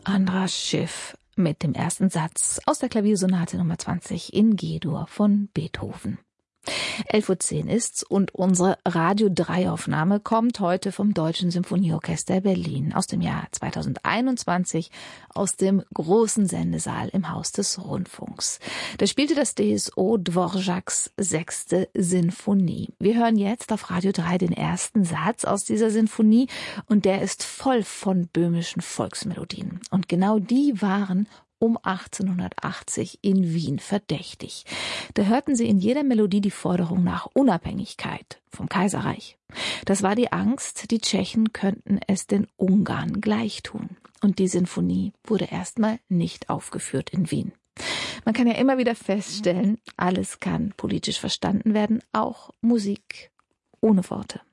Andras Schiff mit dem ersten Satz aus der Klaviersonate Nummer 20 in G-Dur von Beethoven. 11:10 Uhr ist's und unsere Radio-3-Aufnahme kommt heute vom Deutschen Symphonieorchester Berlin aus dem Jahr 2021 aus dem großen Sendesaal im Haus des Rundfunks. Da spielte das DSO Dvořáks 6. Sinfonie. Wir hören jetzt auf Radio 3 den ersten Satz aus dieser Sinfonie und der ist voll von böhmischen Volksmelodien. Und genau die waren um 1880 in Wien verdächtig. Da hörten sie in jeder Melodie die Forderung nach Unabhängigkeit vom Kaiserreich. Das war die Angst, die Tschechen könnten es den Ungarn gleich tun. Und die Sinfonie wurde erstmal nicht aufgeführt in Wien. Man kann ja immer wieder feststellen, alles kann politisch verstanden werden, auch Musik ohne Worte.